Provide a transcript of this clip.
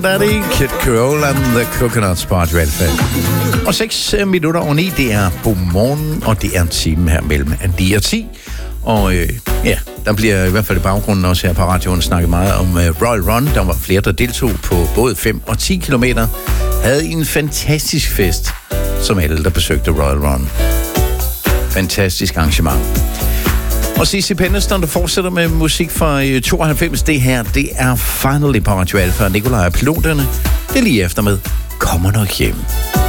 Daddy, Kid Creole and the Coconuts på Radio Alpha. Og 6 minutter over 9, det er godmorgen, og det er en time her mellem 9 og 10. Og der bliver i hvert fald i baggrunden også her på radioen snakket meget om Royal Run. Der var flere, der deltog på både 5 og 10 kilometer. Havde en fantastisk fest, som alle, der besøgte Royal Run. Fantastisk arrangement. Og C.C. Penniston, der fortsætter med musik fra 92. Det her, det er Finally på Radio Alpha. Nikolaj og piloterne, det er lige efter med Kommer nok hjem.